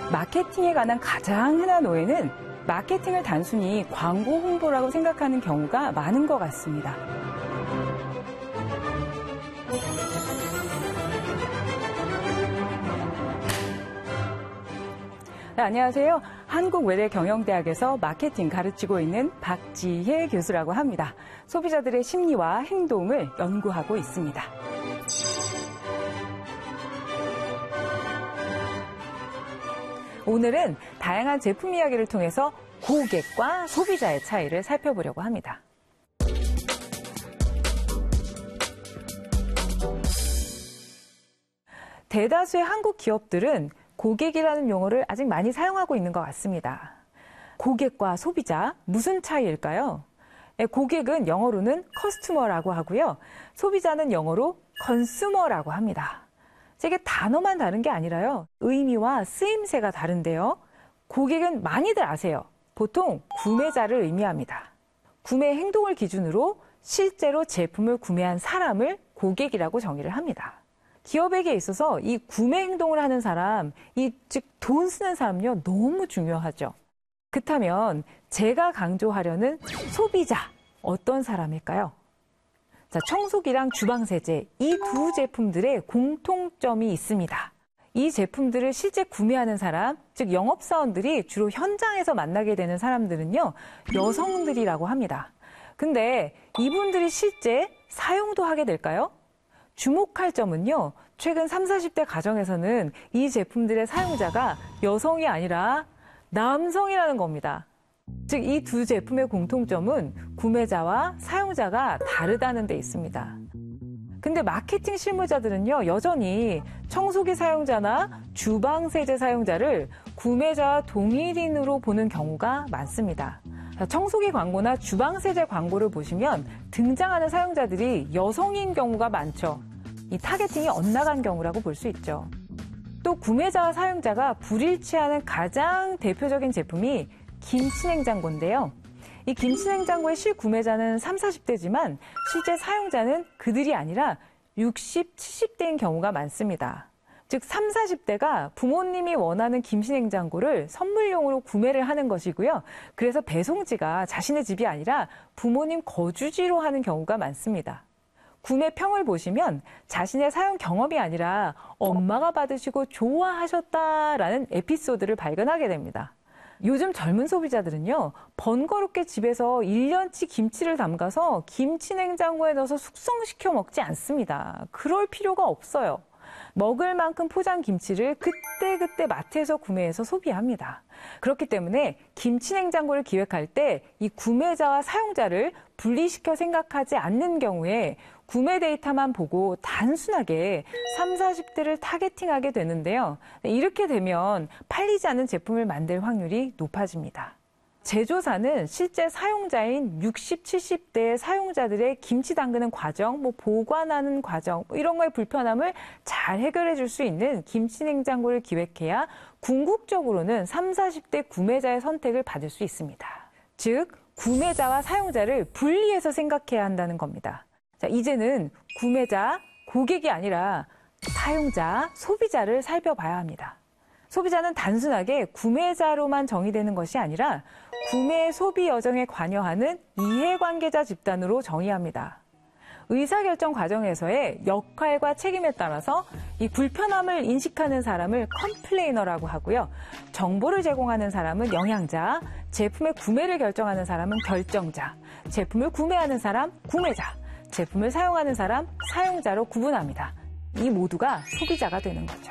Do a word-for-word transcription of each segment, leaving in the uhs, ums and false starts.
마케팅에 관한 가장 흔한 오해는 마케팅을 단순히 광고 홍보라고 생각하는 경우가 많은 것 같습니다. 네, 안녕하세요. 한국외대경영대학에서 마케팅 가르치고 있는 박지혜 교수라고 합니다. 소비자들의 심리와 행동을 연구하고 있습니다. 오늘은 다양한 제품 이야기를 통해서 고객과 소비자의 차이를 살펴보려고 합니다. 대다수의 한국 기업들은 고객이라는 용어를 아직 많이 사용하고 있는 것 같습니다. 고객과 소비자, 무슨 차이일까요? 고객은 영어로는 커스터머라고 하고요. 소비자는 영어로 컨슈머라고 합니다. 이게 단어만 다른 게 아니라요. 의미와 쓰임새가 다른데요. 고객은 많이들 아세요. 보통 구매자를 의미합니다. 구매 행동을 기준으로 실제로 제품을 구매한 사람을 고객이라고 정의를 합니다. 기업에게 있어서 이 구매 행동을 하는 사람, 이 즉 돈 쓰는 사람요, 너무 중요하죠. 그렇다면 제가 강조하려는 소비자, 어떤 사람일까요? 자, 청소기랑 주방세제, 이 두 제품들의 공통점이 있습니다. 이 제품들을 실제 구매하는 사람, 즉 영업사원들이 주로 현장에서 만나게 되는 사람들은요, 여성들이라고 합니다. 근데 이분들이 실제 사용도 하게 될까요? 주목할 점은요, 최근 삼십, 사십 대 가정에서는 이 제품들의 사용자가 여성이 아니라 남성이라는 겁니다. 즉, 이 두 제품의 공통점은 구매자와 사용자가 다르다는 데 있습니다. 근데 마케팅 실무자들은요, 여전히 청소기 사용자나 주방세제 사용자를 구매자와 동일인으로 보는 경우가 많습니다. 청소기 광고나 주방세제 광고를 보시면 등장하는 사용자들이 여성인 경우가 많죠. 이 타겟팅이 엇나간 경우라고 볼 수 있죠. 또 구매자와 사용자가 불일치하는 가장 대표적인 제품이 김치냉장고인데요. 이 김치냉장고의 실구매자는 삼십, 사십 대지만 실제 사용자는 그들이 아니라 육십, 칠십 대인 경우가 많습니다. 즉 삼십, 사십 대가 부모님이 원하는 김치냉장고를 선물용으로 구매를 하는 것이고요. 그래서 배송지가 자신의 집이 아니라 부모님 거주지로 하는 경우가 많습니다. 구매평을 보시면 자신의 사용 경험이 아니라 엄마가 받으시고 좋아하셨다라는 에피소드를 발견하게 됩니다. 요즘 젊은 소비자들은요, 번거롭게 집에서 일 년치 김치를 담가서 김치냉장고에 넣어서 숙성시켜 먹지 않습니다. 그럴 필요가 없어요. 먹을 만큼 포장 김치를 그때그때 마트에서 구매해서 소비합니다. 그렇기 때문에 김치냉장고를 기획할 때 이 구매자와 사용자를 분리시켜 생각하지 않는 경우에 구매 데이터만 보고 단순하게 삼십, 사십 대를 타겟팅하게 되는데요. 이렇게 되면 팔리지 않는 제품을 만들 확률이 높아집니다. 제조사는 실제 사용자인 육십, 칠십 대 사용자들의 김치 담그는 과정, 뭐 보관하는 과정, 뭐 이런 거의 불편함을 잘 해결해 줄 수 있는 김치냉장고를 기획해야 궁극적으로는 삼십, 사십 대 구매자의 선택을 받을 수 있습니다. 즉, 구매자와 사용자를 분리해서 생각해야 한다는 겁니다. 자, 이제는 구매자, 고객이 아니라 사용자, 소비자를 살펴봐야 합니다. 소비자는 단순하게 구매자로만 정의되는 것이 아니라 구매 소비 여정에 관여하는 이해관계자 집단으로 정의합니다. 의사결정 과정에서의 역할과 책임에 따라서 이 불편함을 인식하는 사람을 컴플레이너라고 하고요. 정보를 제공하는 사람은 영양자, 제품의 구매를 결정하는 사람은 결정자, 제품을 구매하는 사람, 구매자, 제품을 사용하는 사람, 사용자로 구분합니다. 이 모두가 소비자가 되는 거죠.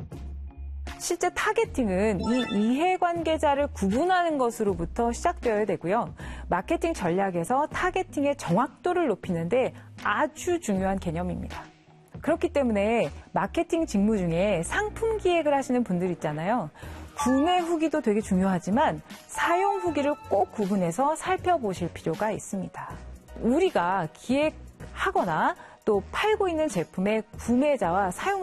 실제 타겟팅은 이 이해관계자를 구분하는 것으로부터 시작되어야 되고요. 마케팅 전략에서 타겟팅의 정확도를 높이는데 아주 중요한 개념입니다. 그렇기 때문에 마케팅 직무 중에 상품 기획을 하시는 분들 있잖아요. 구매 후기도 되게 중요하지만 사용 후기를 꼭 구분해서 살펴보실 필요가 있습니다. 우리가 기획하거나 또 팔고 있는 제품의 구매자와 사용